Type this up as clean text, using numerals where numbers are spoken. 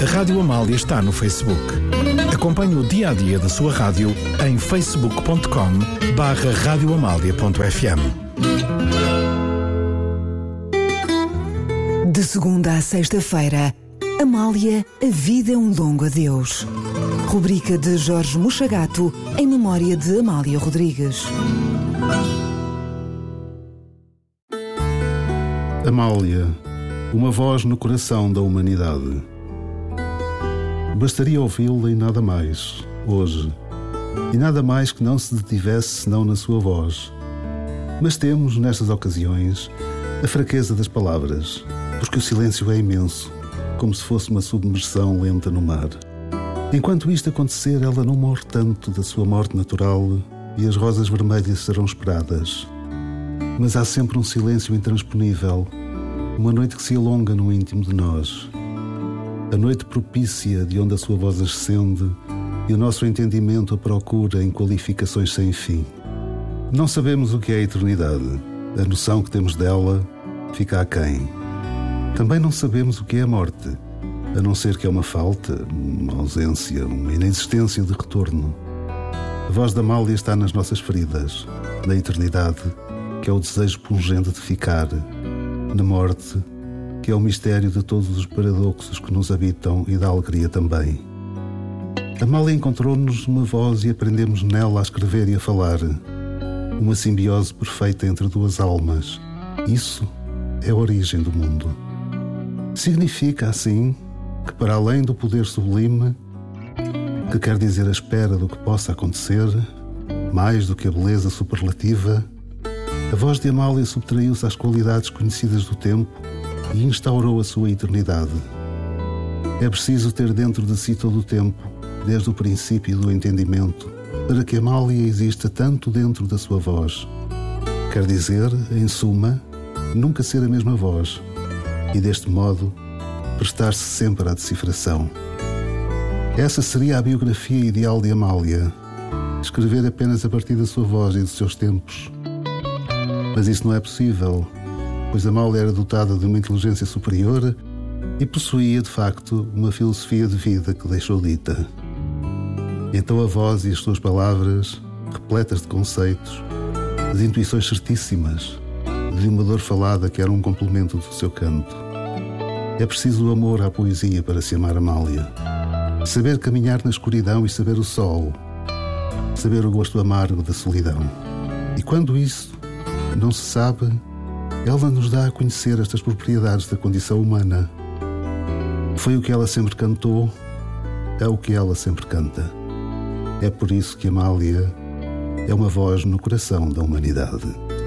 A Rádio Amália está no Facebook. Acompanhe o dia-a-dia da sua rádio em facebook.com/radioamalia.fm. De segunda à sexta-feira, Amália, a vida é um longo adeus. Rubrica de Jorge Mochagato, em memória de Amália Rodrigues. Amália, uma voz no coração da humanidade. Bastaria ouvi-la e nada mais, hoje, e nada mais que não se detivesse senão na sua voz. Mas temos, nestas ocasiões, a fraqueza das palavras, porque o silêncio é imenso, como se fosse uma submersão lenta no mar. Enquanto isto acontecer, ela não morre tanto da sua morte natural e as rosas vermelhas serão esperadas. Mas há sempre um silêncio intransponível, uma noite que se alonga no íntimo de nós. A noite propícia de onde a sua voz ascende e o nosso entendimento a procura em qualificações sem fim. Não sabemos o que é a eternidade. A noção que temos dela fica aquém. Também não sabemos o que é a morte, a não ser que é uma falta, uma ausência, uma inexistência de retorno. A voz da Amália está nas nossas feridas, na eternidade, que é o desejo pungente de ficar, na morte, que é o mistério de todos os paradoxos que nos habitam e da alegria também. A Amália encontrou-nos uma voz e aprendemos nela a escrever e a falar, uma simbiose perfeita entre duas almas. Isso é a origem do mundo. Significa, assim, que para além do poder sublime, que quer dizer a espera do que possa acontecer, mais do que a beleza superlativa, a voz de Amália subtraiu-se às qualidades conhecidas do tempo e instaurou a sua eternidade. É preciso ter dentro de si todo o tempo, desde o princípio do entendimento, para que Amália exista tanto dentro da sua voz. Quer dizer, em suma, nunca ser a mesma voz e, deste modo, prestar-se sempre à decifração. Essa seria a biografia ideal de Amália, escrever apenas a partir da sua voz e dos seus tempos. Mas isso não é possível, pois Amália era dotada de uma inteligência superior e possuía, de facto, uma filosofia de vida que deixou dita. Então a voz e as suas palavras, repletas de conceitos, de intuições certíssimas, de uma dor falada que era um complemento do seu canto. É preciso o amor à poesia para se amar Amália. Saber caminhar na escuridão e saber o sol. Saber o gosto amargo da solidão. E quando isso não se sabe, ela nos dá a conhecer estas propriedades da condição humana. Foi o que ela sempre cantou, é o que ela sempre canta. É por isso que Amália é uma voz no coração da humanidade.